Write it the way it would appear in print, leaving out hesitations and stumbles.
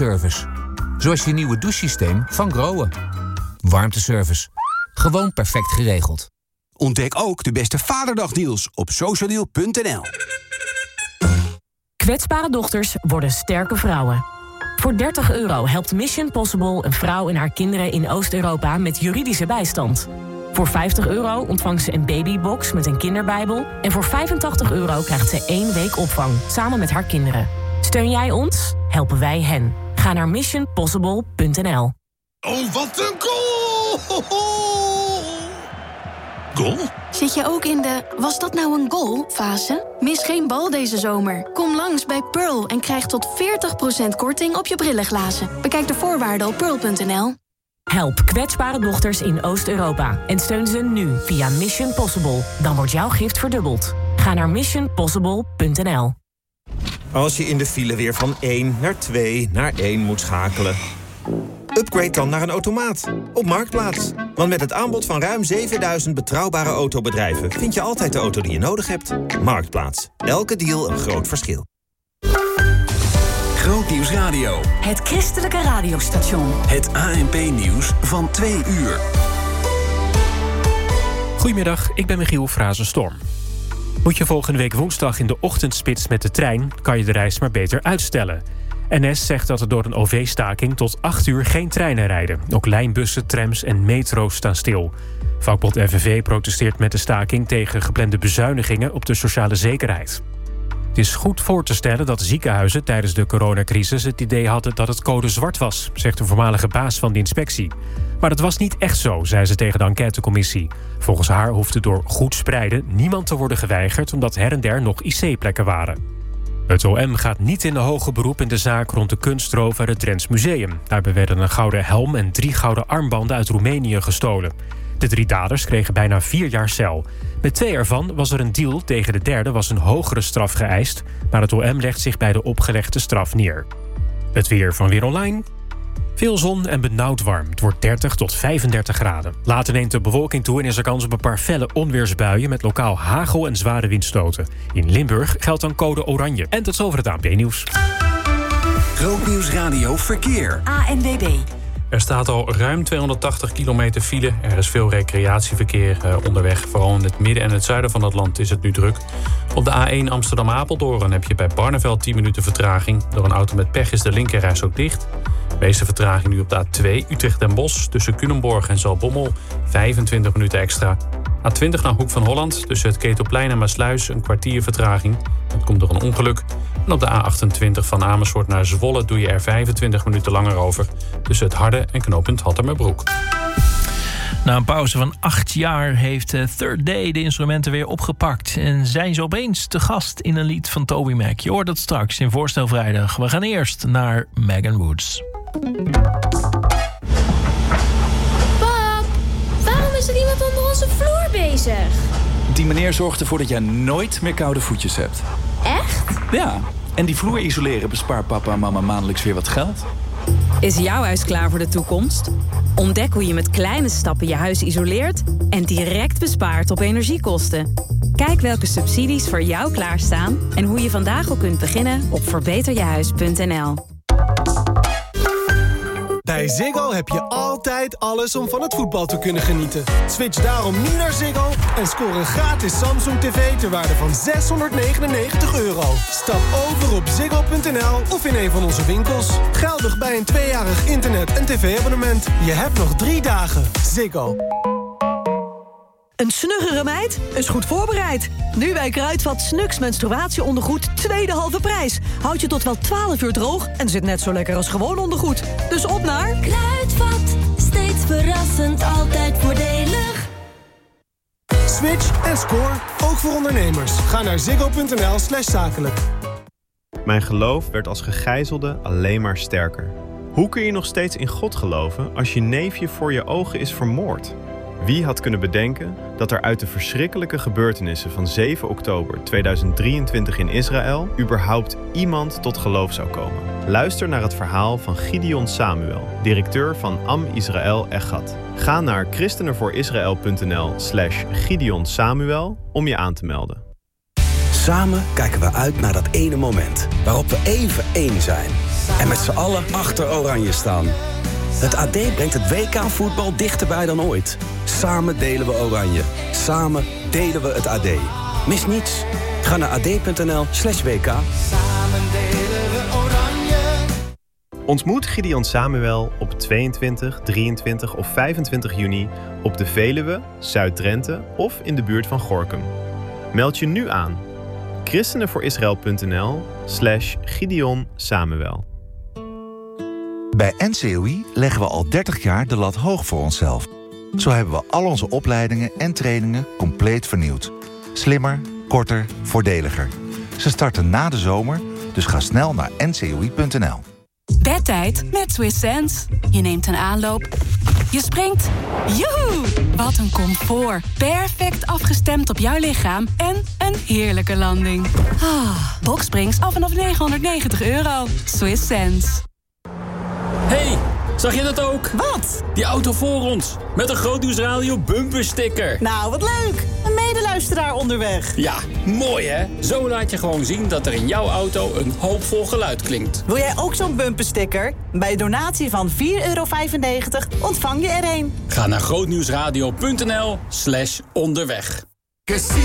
warmteservice. Zoals je nieuwe douchesysteem van Grohe. Warmteservice. Gewoon perfect geregeld. Ontdek ook de beste vaderdagdeals op socialdeal.nl. Kwetsbare dochters worden sterke vrouwen. Voor €30 helpt Mission Possible een vrouw en haar kinderen in Oost-Europa met juridische bijstand. Voor €50 ontvangt ze een babybox met een kinderbijbel. En voor €85 krijgt ze 1 week opvang, samen met haar kinderen. Steun jij ons? Helpen wij hen. Ga naar missionpossible.nl. Oh, wat een goal! Goal? Zit je ook in de "was dat nou een goal" fase? Mis geen bal deze zomer. Kom langs bij Pearl en krijg tot 40% korting op je brillenglazen. Bekijk de voorwaarden op pearl.nl. Help kwetsbare dochters in Oost-Europa en steun ze nu via Mission Possible. Dan wordt jouw gift verdubbeld. Ga naar missionpossible.nl. Als je in de file weer van 1 naar 2 naar 1 moet schakelen, upgrade dan naar een automaat op Marktplaats. Want met het aanbod van ruim 7000 betrouwbare autobedrijven vind je altijd de auto die je nodig hebt. Marktplaats. Elke deal een groot verschil. Grootnieuws Radio. Het christelijke radiostation. Het ANP-nieuws van 2 uur. Goedemiddag, ik ben Michiel Frazenstorm. Moet je volgende week woensdag in de ochtendspits met de trein, kan je de reis maar beter uitstellen. NS zegt dat er door een OV-staking tot 8 uur geen treinen rijden. Ook lijnbussen, trams en metro's staan stil. Vakbond FNV protesteert met de staking tegen geplande bezuinigingen op de sociale zekerheid. Het is goed voor te stellen dat ziekenhuizen tijdens de coronacrisis het idee hadden dat het code zwart was, zegt de voormalige baas van de inspectie. Maar dat was niet echt zo, zei ze tegen de enquêtecommissie. Volgens haar hoefde door goed spreiden niemand te worden geweigerd omdat her en der nog IC-plekken waren. Het OM gaat niet in de hoger beroep in de zaak rond de kunstroof uit het Drents Museum. Daarbij werden een gouden helm en 3 gouden armbanden uit Roemenië gestolen. De 3 daders kregen bijna 4 jaar cel. Met 2 ervan was er een deal, tegen de derde was een hogere straf geëist, maar het OM legt zich bij de opgelegde straf neer. Het weer van Weer Online. Veel zon en benauwd warm. Het wordt 30 tot 35 graden. Later neemt de bewolking toe en is er kans op een paar felle onweersbuien met lokaal hagel en zware windstoten. In Limburg geldt dan code oranje. En tot zover het ANP-nieuws. Grootnieuws Radio Verkeer. ANWB. Er staat al ruim 280 kilometer file. Er is veel recreatieverkeer onderweg. Vooral in het midden en het zuiden van het land is het nu druk. Op de A1 Amsterdam-Apeldoorn heb je bij Barneveld 10 minuten vertraging. Door een auto met pech is de linkerreis ook dicht. De meeste vertraging nu op de A2 Utrecht-Den Bosch. Tussen Culemborg en Zaltbommel 25 minuten extra. A20 naar Hoek van Holland. Tussen het Ketelplein en Maasluis een kwartier vertraging. Dat komt door een ongeluk. En op de A28 van Amersfoort naar Zwolle doe je er 25 minuten langer over. Tussen het Harde en knooppunt Hattemerbroek. Na een pauze van 8 jaar heeft Third Day de instrumenten weer opgepakt. En zijn ze opeens te gast in een lied van Toby Mac. Je hoort dat straks in Voorstel Vrijdag. We gaan eerst naar Megan Woods. Pap, waarom is er iemand onder onze vloer bezig? Die meneer zorgt ervoor dat jij nooit meer koude voetjes hebt. Echt? Ja, en die vloer isoleren bespaart papa en mama maandelijks weer wat geld. Is jouw huis klaar voor de toekomst? Ontdek hoe je met kleine stappen je huis isoleert en direct bespaart op energiekosten. Kijk welke subsidies voor jou klaarstaan en hoe je vandaag al kunt beginnen op verbeterjehuis.nl. Bij Ziggo heb je altijd alles om van het voetbal te kunnen genieten. Switch daarom nu naar Ziggo en scoor een gratis Samsung TV ter waarde van €699. Stap over op ziggo.nl of in een van onze winkels. Geldig bij een 2-jarig internet- en tv-abonnement. Je hebt nog 3 dagen. Ziggo. Een snuggere meid is goed voorbereid. Nu bij Kruidvat Snux menstruatieondergoed tweede halve prijs. Houd je tot wel 12 uur droog en zit net zo lekker als gewoon ondergoed. Dus op naar Kruidvat, steeds verrassend, altijd voordelig. Switch en score, ook voor ondernemers. Ga naar ziggo.nl/zakelijk. Mijn geloof werd als gegijzelde alleen maar sterker. Hoe kun je nog steeds in God geloven als je neefje voor je ogen is vermoord? Wie had kunnen bedenken dat er uit de verschrikkelijke gebeurtenissen van 7 oktober 2023 in Israël überhaupt iemand tot geloof zou komen? Luister naar het verhaal van Gideon Samuel, directeur van Am Israël Echad. Ga naar christenervoorisrael.nl/Gideon Samuel om je aan te melden. Samen kijken we uit naar dat ene moment waarop we even één zijn. En met z'n allen achter Oranje staan. Het AD brengt het WK voetbal dichterbij dan ooit. Samen delen we Oranje. Samen delen we het AD. Mis niets. Ga naar ad.nl/WK. Samen delen we Oranje. Ontmoet Gideon Samuel op 22, 23 of 25 juni op de Veluwe, Zuid-Drenthe of in de buurt van Gorinchem. Meld je nu aan. christenenvoorisrael.nl/Gideon Samuel. Bij NCOI leggen we al 30 jaar de lat hoog voor onszelf. Zo hebben we al onze opleidingen en trainingen compleet vernieuwd. Slimmer, korter, voordeliger. Ze starten na de zomer, dus ga snel naar ncoi.nl. Bedtijd met Swiss Sense. Je neemt een aanloop. Je springt. Joehoe! Wat een comfort. Perfect afgestemd op jouw lichaam. En een heerlijke landing. Boxsprings af vanaf €990. Swiss Sense. Hey, zag je dat ook? Wat? Die auto voor ons. Met een Grootnieuwsradio bumpersticker. Nou, wat leuk. Een medeluisteraar onderweg. Ja, mooi hè? Zo laat je gewoon zien dat er in jouw auto een hoopvol geluid klinkt. Wil jij ook zo'n bumpersticker? Bij een donatie van €4,95 ontvang je er een. Ga naar grootnieuwsradio.nl/onderweg.